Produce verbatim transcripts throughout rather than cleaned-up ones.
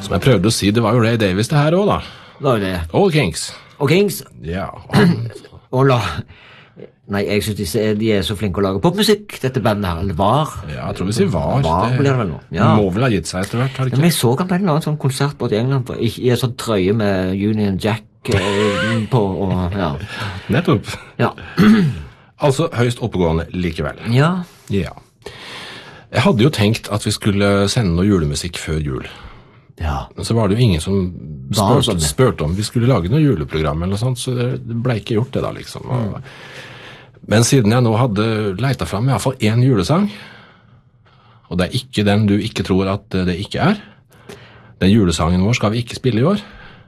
Som jeg prøvde å si, det var jo Ray Davis det her også da. Hva er det? All Kings. Og Kings? Ja. Og la... Nei, jeg synes de, er- de er så flinke å lage popmusikk, dette bandet her, eller var. Ja, jeg tror vi sier var. Var, blir det vel nå. Ja. Må vel ha gitt seg etter hvert, har det Men ikke? jeg så han på en eller annen sånn konsert på i England, på, i, i en sånn trøye med Union Jack eh, på, og ja. Nettopp. Ja. Altså høyst oppegående likevel. Ja. Ja. Jeg hadde jo tenkt at vi skulle sende noe julemusikk før jul. Ja. Men så var det jo ingen som Var spurte, sånn det? spurte om vi skulle lage noe juleprogram eller noe sånt, så det det ble ikke gjort det da, liksom. Og, men siden jeg nå hadde leita fram i hvert fall en julesang, og det er ikke den du ikke tror at det ikke er, den julesangen vår skal vi ikke spille i år.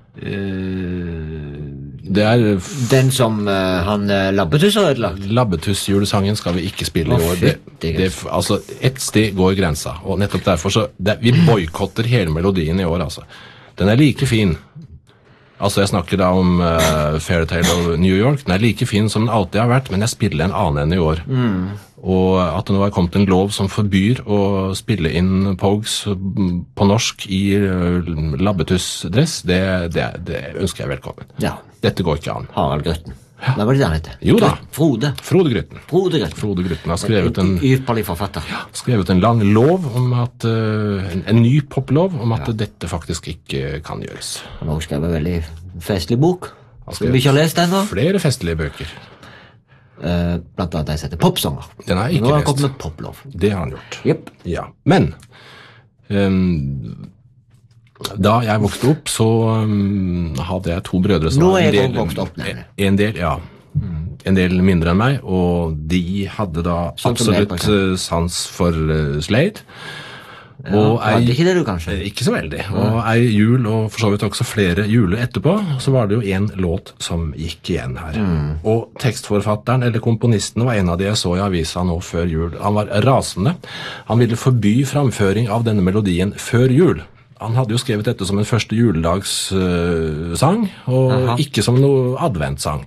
Det er Den som eh, han uh, Labbetuss har ødelagt. Labbetuss-julesangen skal vi ikke spille i Å, år. Det, fytti det, altså, et sted går grensa, og nettopp derfor så, det, vi boykotter hele melodien i år, altså. Den er like fin. Altså, jeg snakker da om uh, Fairytale of New York. Den er like fin som den alltid har vært, men jeg spiller en annen enn i år. Og at det nå er kommet en lov som forbyr å spille inn Pogues på norsk i uh, Labbetuss-dress, det, det, det ønsker jeg velkommen. Ja. Dette går ikke an. Harald Grøtten. Hva var det han heter? Jo da. Frode. Frode Grytten. Frode Grøtten. Frode Grytten har skrevet en, Ypperlig forfatter. skrevet en lang lov om at, uh, en, en ny poplov om at dette faktisk ikke kan gjøres. Han har også skrevet en veldig festlig bok. Han Skal vi ikke ha lest den da? Flere festlige bøker. Eh, blant annet en som heter Popsanger. Den har jeg Nå ikke har han kommet lest. med poplov. Det har han gjort. Jepp. Ja. Men um, da jeg vokste opp, så um, hadde jeg to brødre som Nå var er en jeg del, også vokst opp, nemlig. en del, ja. En del mindre enn meg, og de hadde da Sånn som meg, absolutt for eksempel. uh, sans for uh, Slade. Ja, Og hadde ei- ikke det du kanskje? Eh, Ikke så veldig. Og ei jul, og for så vidt også flere juler etterpå, så var det jo en låt som gikk igjen her. Og tekstforfatteren, eller komponisten, var en av de jeg så i avisa nå før jul. Han var rasende. Han ville forby framføring av denne melodien før jul. Han hadde jo skrevet dette som en første juledags uh, sang, og Aha. ikke som noe adventsang.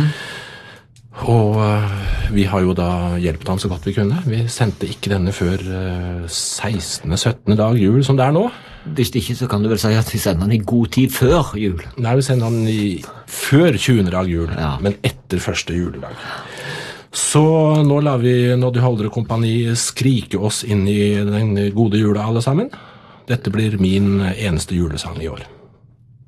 Og øh, vi har jo da hjulpet han så godt vi kunne. Vi sendte ikke denne før øh, sekstende syttende dag jul, som det er nå. Hvis ikke, så kan du vel si at vi sender den i god tid før jul. Nei, vi sender han i før tjuende dag jul, Ja. men etter første juledag. Så nå lar vi Noddy Holder og kompani skrike oss inn i den gode jula alle sammen. Dette blir min eneste julesang i år.